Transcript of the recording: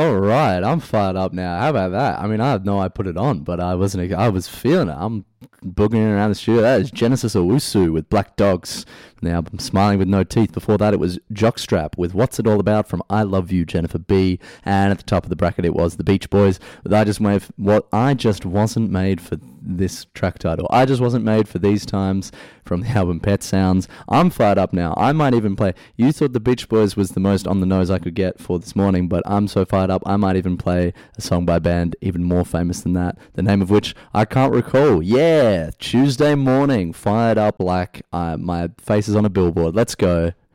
All right, I'm fired up now. How about that? I mean, I know I put it on, but I wasn't. I was feeling it. I'm boogering around the studio. That is Genesis Owusu with Black Dogs. Now I'm smiling with no teeth. Before that, it was Jockstrap with What's It All About from I Love You, Jennifer B. And at the top of the bracket, it was the Beach Boys. With I just wasn't made for this track title. I just wasn't made for these times from the album Pet Sounds. I'm fired up now. I might even play. You thought the Beach Boys was the most on the nose I could get for this morning, but I'm so fired up. I might even play a song by a band even more famous than that, the name of which I can't recall. Yeah, Tuesday morning, fired up like my face is on a billboard. Let's go.